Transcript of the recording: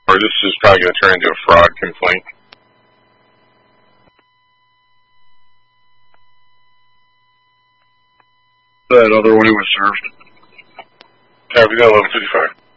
Or this is probably going to turn into a fraud complaint. That other one who was served. Copy that, 1155.